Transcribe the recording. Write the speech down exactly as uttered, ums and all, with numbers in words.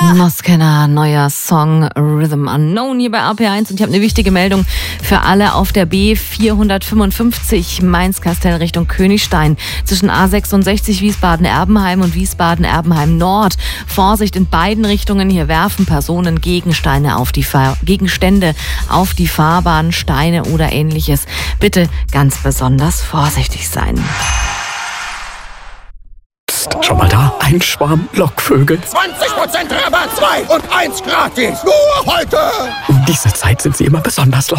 Moskenner neuer Song Rhythm Unknown hier bei R P eins. Und ich habe eine wichtige Meldung für alle auf der B vierhundertfünfundfünfzig Mainz-Kastell Richtung Königstein. Zwischen A sechsundsechzig Wiesbaden-Erbenheim und Wiesbaden-Erbenheim-Nord. Vorsicht in beiden Richtungen. Hier werfen Personen Gegensteine auf die Fahr- Gegenstände auf die Fahrbahn, Steine oder ähnliches. Bitte ganz besonders vorsichtig sein. Schau mal da, ein Schwarm Lockvögel. zwanzig Prozent Rabatt, zwei und eins gratis. Nur heute. Um diese Zeit sind sie immer besonders laut.